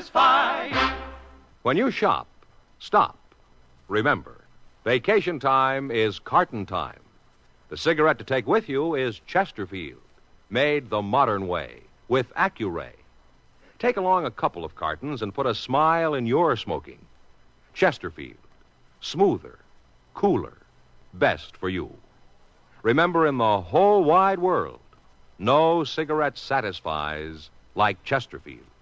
satisfy. When you shop, stop. Remember, vacation time is carton time. The cigarette to take with you is Chesterfield, made the modern way, with Accuray. Take along a couple of cartons and put a smile in your smoking. Chesterfield, smoother, cooler, best for you. Remember, in the whole wide world, no cigarette satisfies like Chesterfield.